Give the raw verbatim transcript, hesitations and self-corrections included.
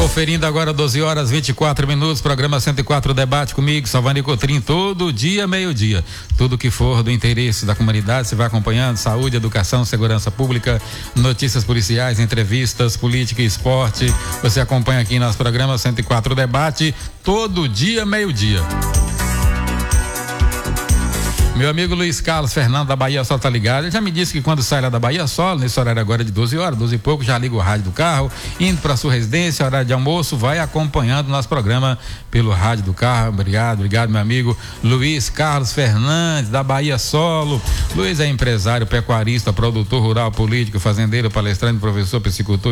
Conferindo agora doze horas vinte e quatro minutos, programa cento e quatro Debate comigo, Salvani Cotrim, todo dia, meio-dia. Tudo que for do interesse da comunidade, você vai acompanhando: saúde, educação, segurança pública, notícias policiais, entrevistas, política e esporte. Você acompanha aqui nosso programa cento e quatro Debate, todo dia, meio-dia. Meu amigo Luiz Carlos Fernando da Bahia Sol tá ligado. Ele já me disse que quando sai lá da Bahia Sol, nesse horário agora de doze horas, doze e pouco, já liga o rádio do carro, indo para sua residência, horário de almoço, vai acompanhando o nosso programa pelo rádio do carro. Obrigado, obrigado, meu amigo Luiz Carlos Fernandes da Bahia Solo. Luiz é empresário, pecuarista, produtor rural, político, fazendeiro, palestrante, professor, psicultor,